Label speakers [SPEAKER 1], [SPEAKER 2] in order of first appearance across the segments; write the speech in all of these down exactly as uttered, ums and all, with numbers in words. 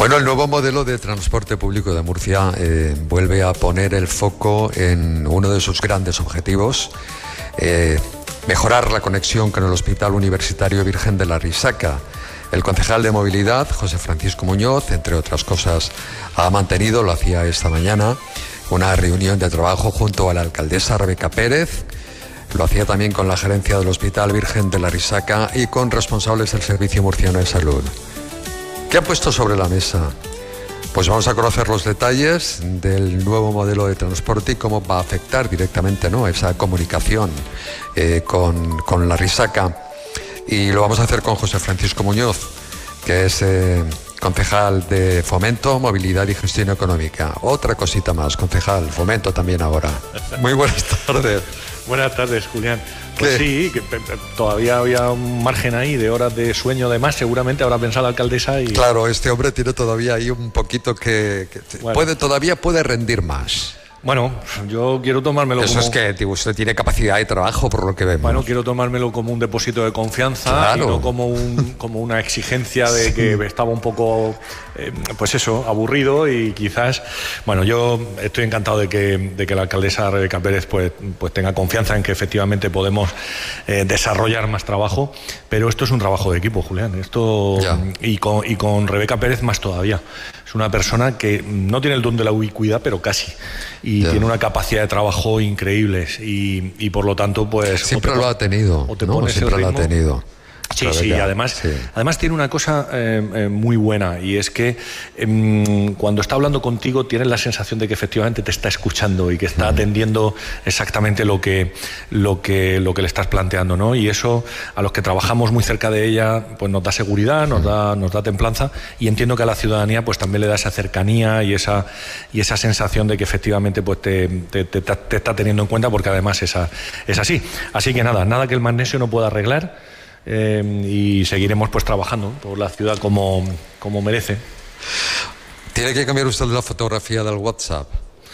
[SPEAKER 1] Bueno, el nuevo modelo de transporte público de Murcia eh, vuelve a poner el foco en uno de sus grandes objetivos, eh, mejorar la conexión con el Hospital Universitario Virgen de la Risaca. El concejal de Movilidad, José Francisco Muñoz, entre otras cosas, ha mantenido, lo hacía esta mañana, una reunión de trabajo junto a la alcaldesa Rebeca Pérez. Lo hacía también con la gerencia del Hospital Virgen de la Risaca y con responsables del Servicio Murciano de Salud. ¿Qué ha puesto sobre la mesa? Pues vamos a conocer los detalles del nuevo modelo de transporte y cómo va a afectar directamente, ¿no?, esa comunicación eh, con, con la Risaca. Y lo vamos a hacer con José Francisco Muñoz, que es eh, concejal de Fomento, Movilidad y Gestión Económica. Otra cosita más, concejal, Fomento también ahora. Muy buenas tardes.
[SPEAKER 2] Buenas tardes, Julián. Pues sí, que todavía había un margen ahí de horas de sueño de más, seguramente habrá pensado la alcaldesa. Y...
[SPEAKER 1] Claro, este hombre tiene todavía ahí un poquito que, que bueno. puede todavía puede rendir más.
[SPEAKER 2] Bueno, yo quiero tomármelo
[SPEAKER 1] Eso
[SPEAKER 2] como...
[SPEAKER 1] es que tío, usted tiene capacidad de trabajo, por lo que vemos.
[SPEAKER 2] Bueno, quiero tomármelo como un depósito de confianza, claro, y no como, un, como una exigencia de sí. que estaba un poco, eh, pues eso, aburrido y quizás... Bueno, yo estoy encantado de que, de que la alcaldesa Rebeca Pérez pues, pues tenga confianza en que efectivamente podemos eh, desarrollar más trabajo, pero esto es un trabajo de equipo, Julián. Esto y con, y con Rebeca Pérez más todavía. Es una persona que no tiene el don de la ubicuidad, pero casi. Y yeah. tiene una capacidad de trabajo increíble. Y, y por lo tanto, pues...
[SPEAKER 1] Siempre te, lo ha tenido,
[SPEAKER 2] o te
[SPEAKER 1] ¿no?
[SPEAKER 2] pones
[SPEAKER 1] Siempre
[SPEAKER 2] el ritmo,
[SPEAKER 1] lo ha tenido.
[SPEAKER 2] Sí, sí, y además, sí. además tiene una cosa eh, eh, muy buena, y es que eh, cuando está hablando contigo tienes la sensación de que efectivamente te está escuchando y que está atendiendo exactamente lo que, lo que, lo que le estás planteando, ¿no? Y eso, a los que trabajamos muy cerca de ella, pues nos da seguridad, nos da, nos da templanza, y entiendo que a la ciudadanía pues también le da esa cercanía y esa, y esa sensación de que efectivamente pues te, te, te, te está teniendo en cuenta, porque además es, a, es así. Así que nada, nada que el magnesio no pueda arreglar. Eh, y seguiremos pues trabajando por la ciudad como, como merece.
[SPEAKER 1] ¿Tiene que cambiar usted la fotografía del WhatsApp?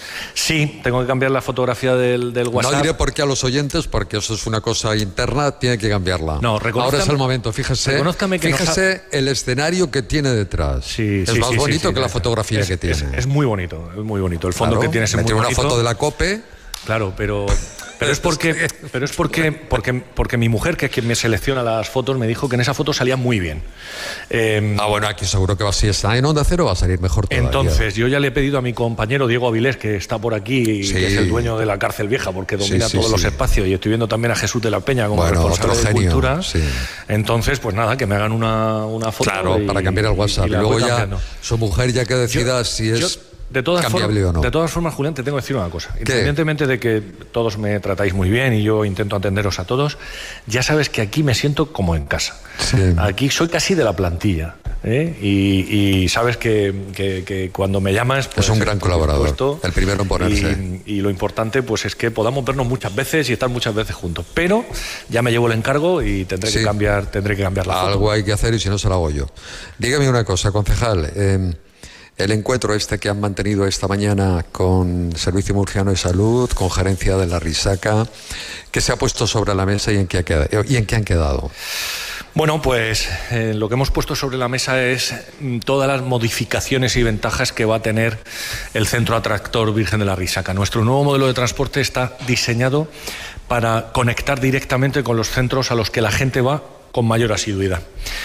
[SPEAKER 2] Sí, tengo que cambiar la fotografía del, del WhatsApp.
[SPEAKER 1] No diré por qué a los oyentes, porque eso es una cosa interna, tiene que cambiarla.
[SPEAKER 2] No,
[SPEAKER 1] ahora es el momento, fíjese,
[SPEAKER 2] que
[SPEAKER 1] fíjese ha... el escenario que tiene detrás.
[SPEAKER 2] Sí,
[SPEAKER 1] es
[SPEAKER 2] sí,
[SPEAKER 1] más
[SPEAKER 2] sí,
[SPEAKER 1] bonito
[SPEAKER 2] sí, sí,
[SPEAKER 1] que la fotografía
[SPEAKER 2] es,
[SPEAKER 1] que tiene.
[SPEAKER 2] Es, es muy bonito, es muy bonito. El fondo
[SPEAKER 1] claro,
[SPEAKER 2] que tiene es muy bonito.
[SPEAKER 1] Tiene una foto de la COPE.
[SPEAKER 2] Claro, pero... Pero es porque, pero es porque, porque, porque mi mujer, que es quien me selecciona las fotos, me dijo que en esa foto salía muy bien.
[SPEAKER 1] Eh, ah, bueno, aquí seguro que va, si está en Onda Cero va a salir mejor todavía.
[SPEAKER 2] Entonces, yo ya le he pedido a mi compañero Diego Avilés, que está por aquí, y sí. que es el dueño de la Cárcel Vieja, porque domina sí, sí, todos sí. los espacios, y estoy viendo también a Jesús de la Peña como
[SPEAKER 1] bueno,
[SPEAKER 2] responsable
[SPEAKER 1] otro
[SPEAKER 2] de
[SPEAKER 1] genio,
[SPEAKER 2] cultura.
[SPEAKER 1] Sí.
[SPEAKER 2] Entonces, pues nada, que me hagan una, una foto.
[SPEAKER 1] Claro,
[SPEAKER 2] y,
[SPEAKER 1] para cambiar el WhatsApp. Y, y luego ya
[SPEAKER 2] cambiando.
[SPEAKER 1] Su mujer ya que decida
[SPEAKER 2] yo,
[SPEAKER 1] si es...
[SPEAKER 2] Yo, De todas,
[SPEAKER 1] cambiable
[SPEAKER 2] forma,
[SPEAKER 1] o no.
[SPEAKER 2] de todas formas, Julián, te tengo que decir una cosa. ¿Qué? Independientemente de que todos me tratáis muy bien y yo intento atenderos a todos, ya sabes que aquí me siento como en casa.
[SPEAKER 1] Sí.
[SPEAKER 2] Aquí soy casi de la plantilla. ¿eh? Y, y sabes que, que, que cuando me llamas... Pues,
[SPEAKER 1] es un gran colaborador, puesto, el primero en ponerse.
[SPEAKER 2] Y, y lo importante pues es que podamos vernos muchas veces y estar muchas veces juntos. Pero ya me llevo el encargo y tendré, sí. que, cambiar, tendré que cambiar la foto.
[SPEAKER 1] Algo hay que hacer y si no se lo hago yo. Dígame una cosa, concejal. Eh, El encuentro este que han mantenido esta mañana con Servicio Murciano de Salud, con gerencia de la Risaca, ¿qué se ha puesto sobre la mesa y en qué, ha quedado, y en qué han quedado?
[SPEAKER 2] Bueno, pues eh, lo que hemos puesto sobre la mesa es mm, todas las modificaciones y ventajas que va a tener el Centro Atractor Virgen de la Risaca. Nuestro nuevo modelo de transporte está diseñado para conectar directamente con los centros a los que la gente va con mayor asiduidad.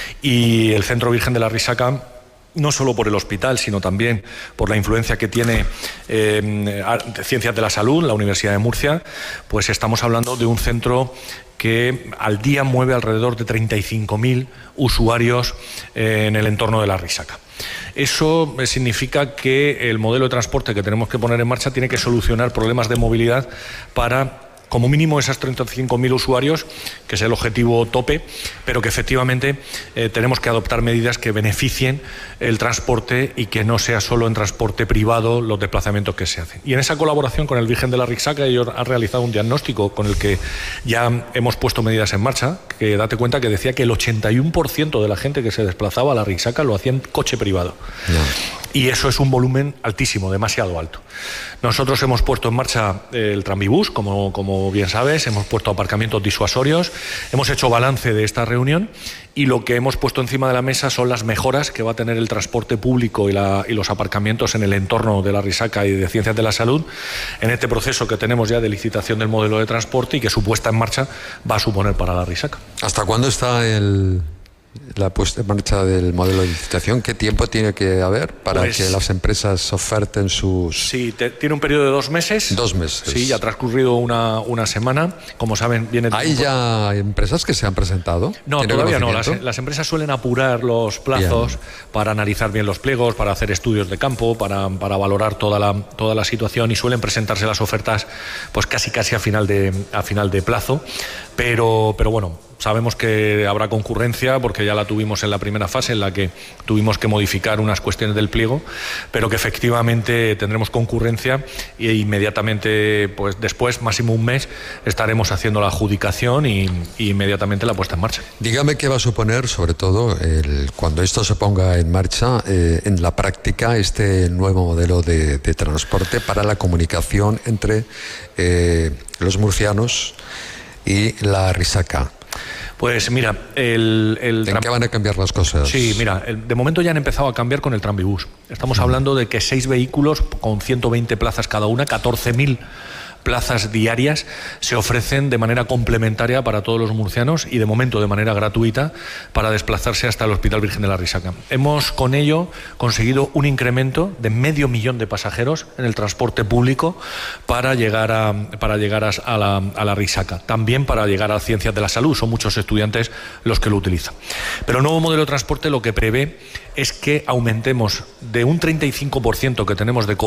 [SPEAKER 2] Y el Centro Virgen de la Risaca, no solo por el hospital, sino también por la influencia que tiene eh, Ciencias de la Salud, la Universidad de Murcia, pues estamos hablando de un centro que al día mueve alrededor de treinta y cinco mil usuarios eh, en el entorno de la Risaca. Eso significa que el modelo de transporte que tenemos que poner en marcha tiene que solucionar problemas de movilidad para como mínimo esas treinta y cinco mil usuarios, que es el objetivo tope, pero que efectivamente eh, tenemos que adoptar medidas que beneficien el transporte y que no sea solo en transporte privado los desplazamientos que se hacen. Y en esa colaboración con el Virgen de la Risaca, ellos han realizado un diagnóstico con el que ya hemos puesto medidas en marcha, que date cuenta que decía que el ochenta y uno por ciento de la gente que se desplazaba a la Risaca lo hacía en coche privado. No. Y eso es un volumen altísimo, demasiado alto. Nosotros hemos puesto en marcha el tranvibús, como, como bien sabes, hemos puesto aparcamientos disuasorios, hemos hecho balance de esta reunión y lo que hemos puesto encima de la mesa son las mejoras que va a tener el transporte público y, la, y los aparcamientos en el entorno de la Risaca y de Ciencias de la Salud en este proceso que tenemos ya de licitación del modelo de transporte y que su puesta en marcha va a suponer para la Risaca.
[SPEAKER 1] ¿Hasta cuándo está el... la puesta en marcha del modelo de licitación? ¿Qué tiempo tiene que haber para pues, que las empresas oferten sus...?
[SPEAKER 2] Sí, te, tiene un periodo de dos meses.
[SPEAKER 1] Dos meses.
[SPEAKER 2] Sí, ya ha transcurrido una, una semana. Como saben, viene...
[SPEAKER 1] ¿Hay ya empresas que se han presentado?
[SPEAKER 2] No, todavía no. Las, las empresas suelen apurar los plazos bien. para analizar bien los pliegos, para hacer estudios de campo, para, para valorar toda la, toda la situación y suelen presentarse las ofertas pues casi casi a final de, a final de plazo. Pero, pero bueno... Sabemos que habrá concurrencia porque ya la tuvimos en la primera fase en la que tuvimos que modificar unas cuestiones del pliego, pero que efectivamente tendremos concurrencia y inmediatamente, pues después, máximo un mes, estaremos haciendo la adjudicación y, y inmediatamente la puesta en marcha.
[SPEAKER 1] Dígame qué va a suponer, sobre todo, el, cuando esto se ponga en marcha, eh, en la práctica, este nuevo modelo de, de transporte para la comunicación entre eh, los murcianos y la Risaca.
[SPEAKER 2] Pues mira, el... el
[SPEAKER 1] ¿En qué van a cambiar las cosas?
[SPEAKER 2] Sí, mira, el, de momento ya han empezado a cambiar con el tranvibús. Estamos mm. hablando de que seis vehículos con ciento veinte plazas cada una, catorce mil plazas diarias se ofrecen de manera complementaria para todos los murcianos y de momento de manera gratuita para desplazarse hasta el Hospital Virgen de la Risaca. Hemos con ello conseguido un incremento de medio millón de pasajeros en el transporte público para llegar a, para llegar a, a, la, a la Risaca, también para llegar a Ciencias de la Salud, son muchos estudiantes los que lo utilizan. Pero el nuevo modelo de transporte lo que prevé es que aumentemos de un treinta y cinco por ciento que tenemos de